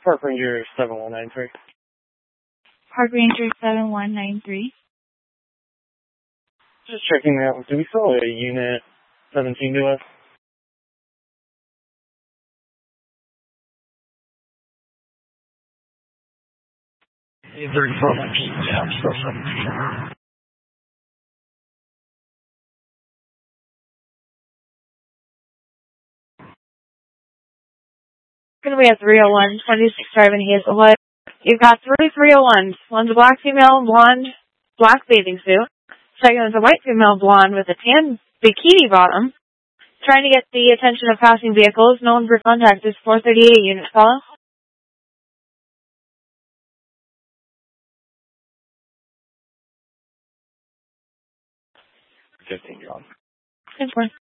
Park Ranger 7193. Park Ranger 7193. Just checking out. Do we sell a unit 17 to us? Going to be at 301, 26 Drive in Hazelwood. You've got 3 301s. One's a black female, blonde, black bathing suit. Second is a white female blonde with a tan bikini bottom. Trying to get the attention of passing vehicles. No one for contact is 438 unit follow. 15 John. 10-4.